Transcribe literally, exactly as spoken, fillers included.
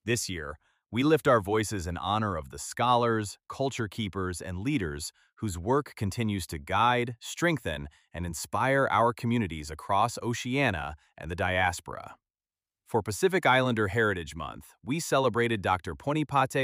This year, we lift our voices in honor of the scholars, culture keepers, and leaders whose work continues to guide, strengthen, and inspire our communities across Oceania and the diaspora. For Pacific Islander Heritage Month, we celebrated Doctor Ponipate